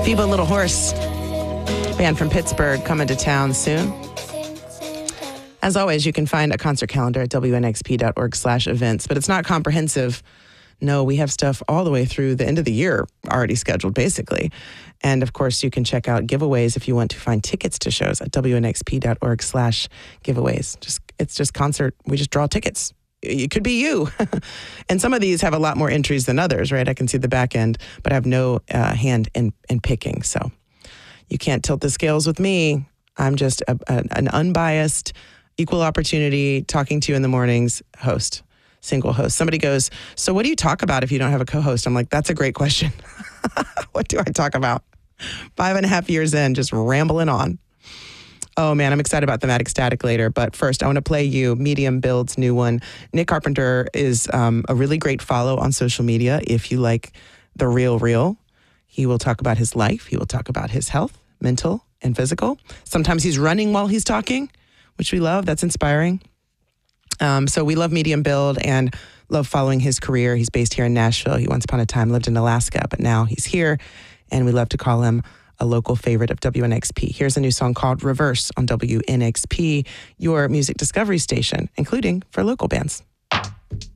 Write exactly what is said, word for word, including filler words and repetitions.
Feeble Little Horse, band from Pittsburgh, coming to town soon. As always, you can find a concert calendar at W N X P dot org slash events, but it's not comprehensive. No, we have stuff all the way through the end of the year already scheduled, basically. And of course, you can check out giveaways if you want to find tickets to shows at W N X P dot org slash giveaways. Just It's just concert. We just draw tickets. It could be you. And some of these have a lot more entries than others, right? I can see the back end, but I have no uh, hand in, in picking. So you can't tilt the scales with me. I'm just a, a, an unbiased, equal opportunity, talking to you in the mornings host, single host. Somebody goes, so what do you talk about if you don't have a co-host? I'm like, that's a great question. What do I talk about? Five and a half years in, just rambling on. Oh, man, I'm excited about Thematic Static later. But first, I want to play you Medium Build's new one. Nick Carpenter is um, a really great follow on social media if you like the real, real. He will talk about his life. He will talk about his health, mental and physical. Sometimes he's running while he's talking, which we love. That's inspiring. Um, so we love Medium Build and love following his career. He's based here in Nashville. He once upon a time lived in Alaska, but now he's here. And we love to call him a local favorite of W N X P. Here's a new song called Reverse on W N X P, your music discovery station, including for local bands.